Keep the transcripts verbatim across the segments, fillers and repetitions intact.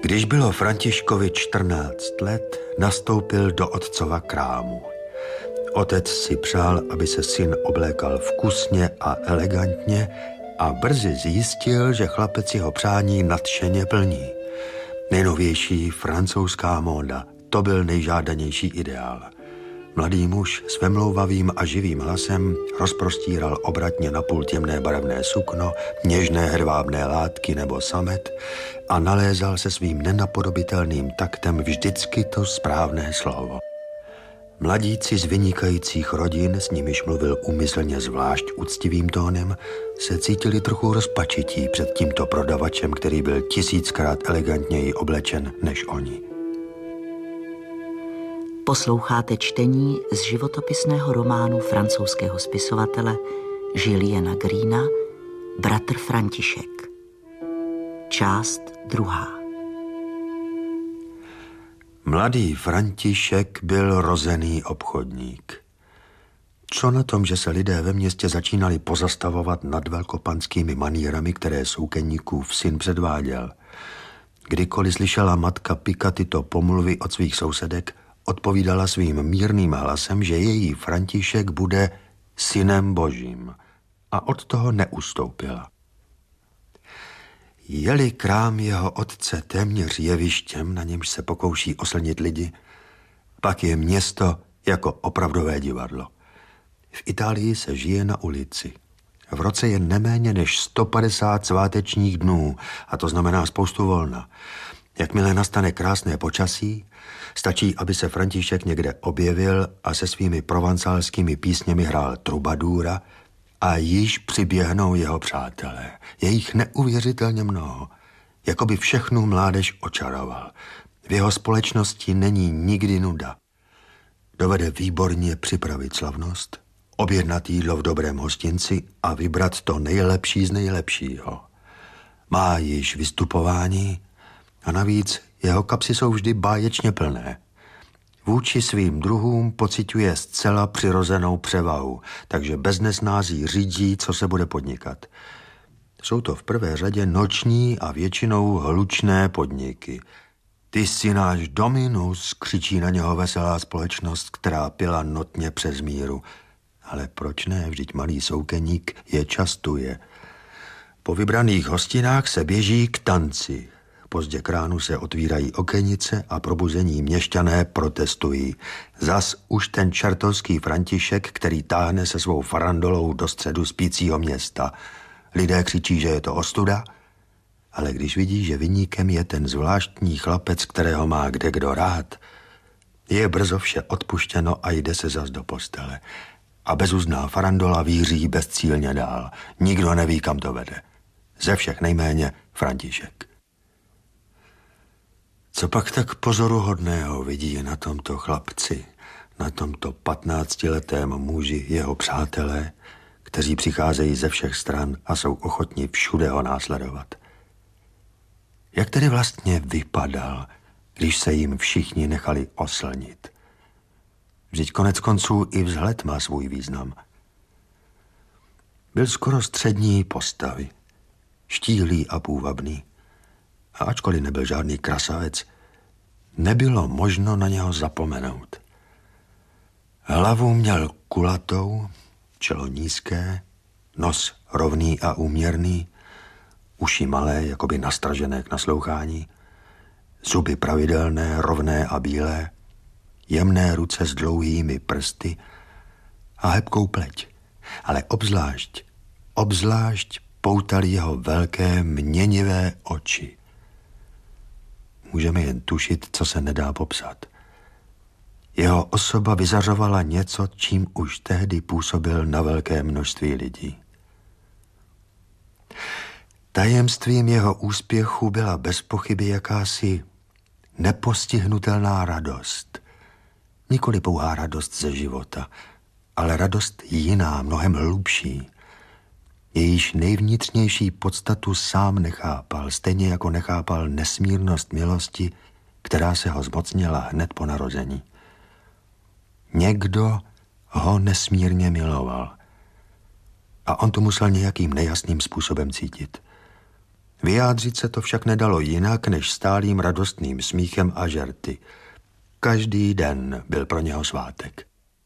Když bylo Františkovi čtrnáct let, nastoupil do otcova krámu. Otec si přál, aby se syn oblékal vkusně a elegantně a brzy zjistil, že chlapec jeho přání nadšeně plní. Nejnovější francouzská móda, to byl nejžádanější ideál. Mladý muž s vemlouvavým a živým hlasem rozprostíral obratně napůl temné barevné sukno, něžné hedvábné látky nebo samet a nalézal se svým nenapodobitelným taktem vždycky to správné slovo. Mladíci z vynikajících rodin, s nimiž mluvil úmyslně zvlášť úctivým tónem, se cítili trochu rozpačití před tímto prodavačem, který byl tisíckrát elegantněji oblečen než oni. Posloucháte čtení z životopisného románu francouzského spisovatele Juliana Greena Bratr František. Část druhá. Mladý František byl rozený obchodník. Co na tom, že se lidé ve městě začínali pozastavovat nad velkopanskými manýrami, které soukenníkův syn předváděl? Kdykoliv slyšela matka Pika tyto pomluvy od svých sousedek, odpovídala svým mírným hlasem, že její František bude synem božím a od toho neustoupila. Je-li krám jeho otce téměř jevištěm, na němž se pokouší oslnit lidi, pak je město jako opravdové divadlo. V Itálii se žije na ulici. V roce je neméně než sto padesát svátečních dnů a to znamená spoustu volna. Jakmile nastane krásné počasí, stačí, aby se František někde objevil a se svými provancálskými písněmi hrál trubadůra a již přiběhnou jeho přátelé. Je jich neuvěřitelně mnoho, jako by všechnu mládež očaroval. V jeho společnosti není nikdy nuda. Dovede výborně připravit slavnost, objednat jídlo v dobrém hostinci a vybrat to nejlepší z nejlepšího. Má již vystupování a navíc jeho kapsy jsou vždy báječně plné. Vůči svým druhům pociťuje zcela přirozenou převahu, takže bez nesnází řídí, co se bude podnikat. Jsou to v prvé řadě noční a většinou hlučné podniky. Ty jsi náš Dominus, křičí na něho veselá společnost, která pila notně přes míru. Ale proč ne, vždyť malý soukeník je častuje. Po vybraných hostinách se běží k tanci. Pozdě k ránu se otvírají okenice a probuzení měšťané protestují. Zas už ten čertovský František, který táhne se svou farandolou do středu spícího města. Lidé křičí, že je to ostuda, ale když vidí, že viníkem je ten zvláštní chlapec, kterého má kdekdo rád, je brzo vše odpuštěno a jde se zas do postele. A bezuzná farandola víří bezcílně dál. Nikdo neví, kam to vede. Ze všech nejméně František. Co pak tak pozoruhodného vidí na tomto chlapci, na tomto patnáctiletém muži jeho přátelé, kteří přicházejí ze všech stran a jsou ochotni všude ho následovat? Jak tedy vlastně vypadal, když se jim všichni nechali oslnit? Vždyť konec konců i vzhled má svůj význam. Byl skoro střední postavy, štíhlý a půvabný. A ačkoliv nebyl žádný krasavec, nebylo možno na něho zapomenout. Hlavu měl kulatou, čelo nízké, nos rovný a úměrný, uši malé, jakoby nastražené k naslouchání, zuby pravidelné, rovné a bílé, jemné ruce s dlouhými prsty a hebkou pleť. Ale obzvlášť, obzvlášť poutaly jeho velké měnivé oči. Můžeme jen tušit, co se nedá popsat. Jeho osoba vyzařovala něco, čím už tehdy působil na velké množství lidí. Tajemstvím jeho úspěchu byla bez pochyby jakási nepostihnutelná radost. Nikoli pouhá radost ze života, ale radost jiná, mnohem hlubší. Jejíž nejvnitřnější podstatu sám nechápal, stejně jako nechápal nesmírnost milosti, která se ho zmocnila hned po narození. Někdo ho nesmírně miloval a on to musel nějakým nejasným způsobem cítit. Vyjádřit se to však nedalo jinak, než stálým radostným smíchem a žerty. Každý den byl pro něho svátek.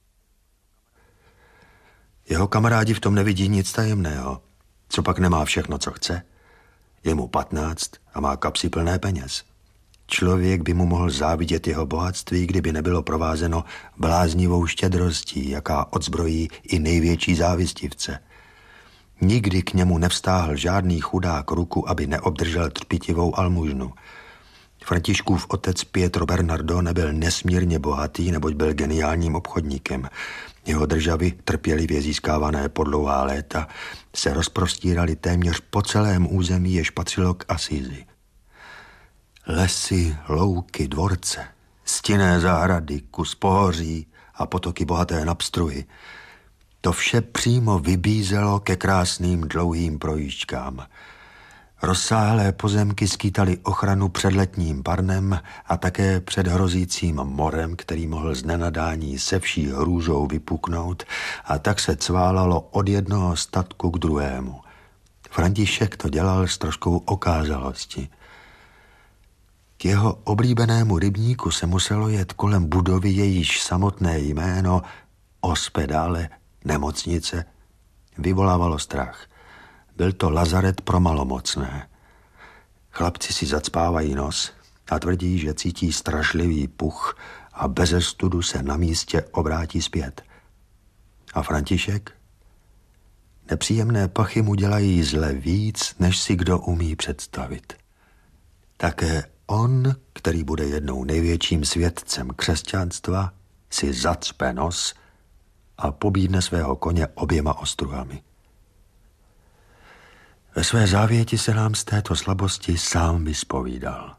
Jeho kamarádi v tom nevidí nic tajemného. Co pak nemá všechno, co chce? Je mu patnáct a má kapsy plné peněz. Člověk by mu mohl závidět jeho bohatství, kdyby nebylo provázeno bláznivou štědrostí, jaká odzbrojí i největší závistivce. Nikdy k němu nevstáhl žádný chudák ruku, aby neobdržel trpitivou almužnu. Františkův otec Pietro Bernardo nebyl nesmírně bohatý, neboť byl geniálním obchodníkem. Jeho državy, trpělivě získávané po dlouhá léta, se rozprostíraly téměř po celém území, jež patřilo k Asízi. Lesy, louky, dvorce, stinné zahrady, kus pohoří a potoky bohaté na pstruhy. To vše přímo vybízelo ke krásným dlouhým projížďkám. Rozsáhlé pozemky skýtaly ochranu před letním parnem a také před hrozícím morem, který mohl z nenadání se vší hrůzou vypuknout, a tak se cválalo od jednoho statku k druhému. František to dělal s troškou okázalosti. K jeho oblíbenému rybníku se muselo jet kolem budovy, jejíž samotné jméno, ospedale, nemocnice, vyvolávalo strach. Byl to lazaret pro malomocné. Chlapci si zacpávají nos a tvrdí, že cítí strašlivý puch a beze studu se na místě obrátí zpět. A František? Nepříjemné pachy mu dělají zle víc, než si kdo umí představit. Také on, který bude jednou největším svědcem křesťanstva, si zacpe nos a pobídne svého koně oběma ostruhami. Ve své závěti se nám z této slabosti sám vyspovídal.